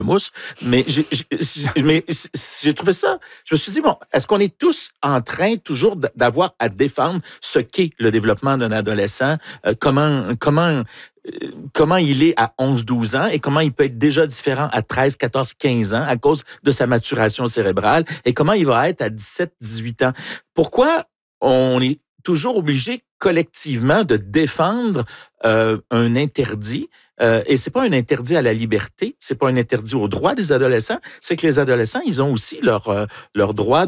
mousse, mais j'ai trouvé ça, je me suis dit, bon, est-ce qu'on est tous en train toujours d'avoir à défendre ce qu'est le développement d'un adolescent, comment il est à 11-12 ans et comment il peut être déjà différent à 13, 14, 15 ans à cause de sa maturation cérébrale et comment il va être à 17, 18 ans. Pourquoi on est toujours obligé collectivement de défendre un interdit? Et c'est pas un interdit à la liberté, c'est pas un interdit aux droits des adolescents, c'est que les adolescents, ils ont aussi leur droit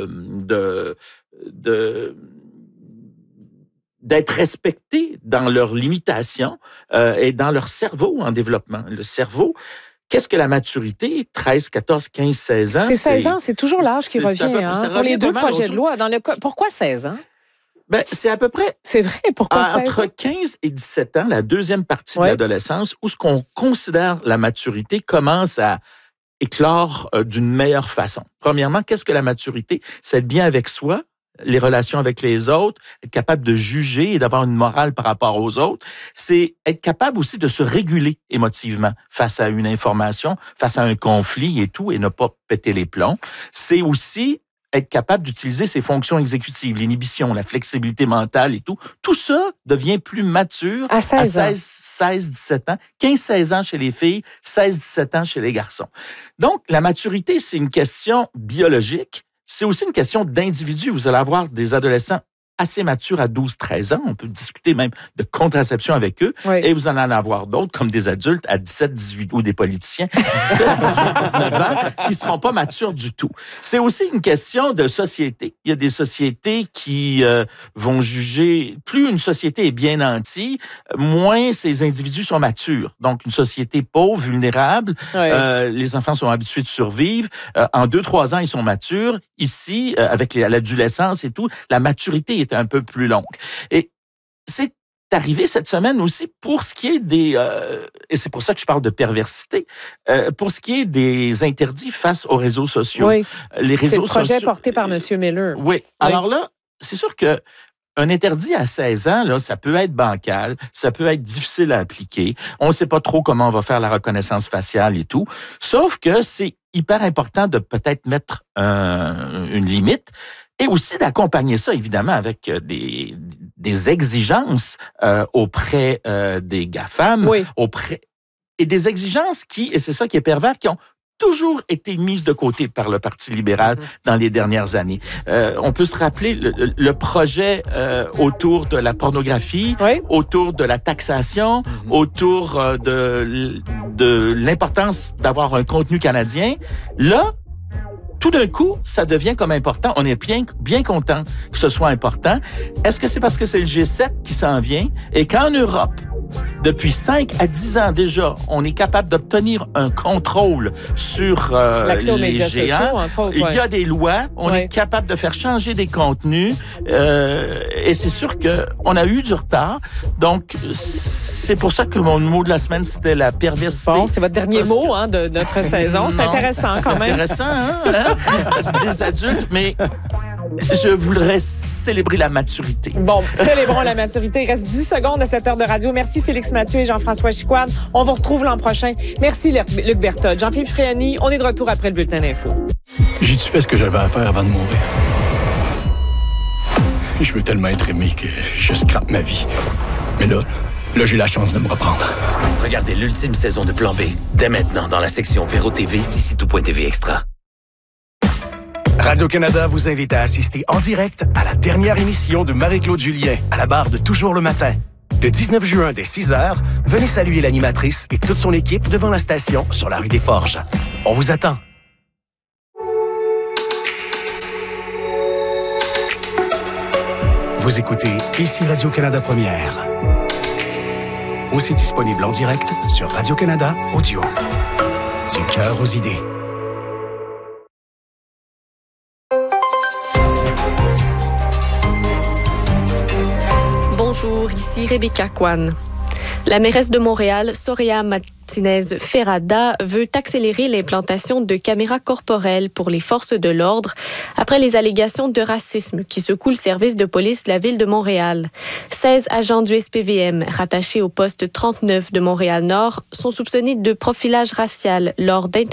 d'être respectés dans leurs limitations et dans leur cerveau en développement. Le cerveau, qu'est-ce que la maturité? 13, 14, 15, 16 ans? C'est 16 ans, c'est toujours l'âge qui revient. Pour les deux projets de loi. Pourquoi 16 ans? Ben, c'est à peu près... C'est vrai, pourquoi 16 ans? Entre 15 et 17 ans, la deuxième partie de l'adolescence, où ce qu'on considère la maturité commence à éclore d'une meilleure façon. Premièrement, qu'est-ce que la maturité? C'est être bien avec soi, les relations avec les autres, être capable de juger et d'avoir une morale par rapport aux autres. C'est être capable aussi de se réguler émotivement face à une information, face à un conflit et tout, et ne pas péter les plombs. C'est aussi être capable d'utiliser ses fonctions exécutives, l'inhibition, la flexibilité mentale et tout. Tout ça devient plus mature à 16, 17 ans, 15, 16 ans chez les filles, 16, 17 ans chez les garçons. Donc, la maturité, c'est une question biologique. C'est aussi une question d'individu. Vous allez avoir des adolescents assez matures à 12-13 ans. On peut discuter même de contraception avec eux. Oui. Et vous en allez avoir d'autres, comme des adultes à 17-18 ou des politiciens, 17-18-19 ans, qui ne seront pas matures du tout. C'est aussi une question de société. Il y a des sociétés qui vont juger, plus une société est bien nantie, moins ces individus sont matures. Donc, une société pauvre, vulnérable, les enfants sont habitués de survivre. En 2-3 ans, ils sont matures. Ici, avec l'adolescence et tout, la maturité est un peu plus longue. Et c'est arrivé cette semaine aussi pour ce qui est des... et c'est pour ça que je parle de perversité, pour ce qui est des interdits face aux réseaux sociaux. Oui, les réseaux c'est le projet porté par M. Miller. Oui. Alors là, c'est sûr que un interdit à 16 ans, là, ça peut être bancal, ça peut être difficile à appliquer. On ne sait pas trop comment on va faire la reconnaissance faciale et tout. Sauf que c'est hyper important de peut-être mettre une limite et aussi d'accompagner ça, évidemment, avec des exigences auprès des GAFAM, et des exigences qui, et c'est ça qui est pervers, qui ont toujours été mises de côté par le Parti libéral dans les dernières années. On peut se rappeler le projet autour de la pornographie, autour de la taxation, autour de l'importance d'avoir un contenu canadien. Là, tout d'un coup, ça devient comme important. On est bien content que ce soit important. Est-ce que c'est parce que c'est le G7 qui s'en vient et qu'en Europe, depuis 5 à 10 ans déjà, on est capable d'obtenir un contrôle sur l'accès aux médias géants. Sociaux, entre autres, Il y a des lois, on est capable de faire changer des contenus et c'est sûr qu'on a eu du retard. Donc, c'est pour ça que mon mot de la semaine, c'était la perversité. Bon, c'est votre dernier mot de notre saison. C'est intéressant quand même. C'est intéressant, des adultes, mais... Je voudrais célébrer la maturité. Bon, célébrons la maturité. Il reste 10 secondes à cette heure de radio. Merci Félix Mathieu et Jean-François Chicoine. On vous retrouve l'an prochain. Merci Luc Berthold. Jean-Philippe Fréani, on est de retour après le bulletin d'info. J'ai-tu fait ce que j'avais à faire avant de mourir? Je veux tellement être aimé que je scrape ma vie. Mais là, j'ai la chance de me reprendre. Regardez l'ultime saison de Plan B, dès maintenant dans la section Véro TV d'ici tout.tv Extra. Radio-Canada vous invite à assister en direct à la dernière émission de Marie-Claude Julien à la barre de Toujours le matin. Le 19 juin dès 6h, venez saluer l'animatrice et toute son équipe devant la station sur la rue des Forges. On vous attend. Vous écoutez ici Radio-Canada Première. Aussi disponible en direct sur Radio-Canada Audio. Du cœur aux idées. Bonjour, ici Rebecca Kwan. La mairesse de Montréal, Soraya Martinez-Ferrada, veut accélérer l'implantation de caméras corporelles pour les forces de l'ordre après les allégations de racisme qui secouent le service de police de la ville de Montréal. 16 agents du SPVM rattachés au poste 39 de Montréal-Nord sont soupçonnés de profilage racial lors d'interventions